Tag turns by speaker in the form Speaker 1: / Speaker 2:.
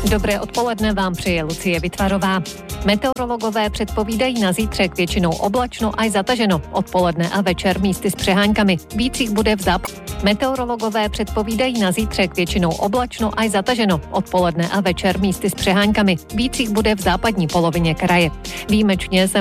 Speaker 1: Dobré odpoledne vám přeje Lucie Vytvarová. Meteorologové předpovídají na zítřek většinou oblačno aj zataženo. Odpoledne a večer místy s přeháňkami. Víc jich bude Meteorologové předpovídají na zítřek většinou oblačno aj zataženo. Odpoledne a večer místy s přeháňkami. Víc jich bude v západní polovině kraje. Výjimečně se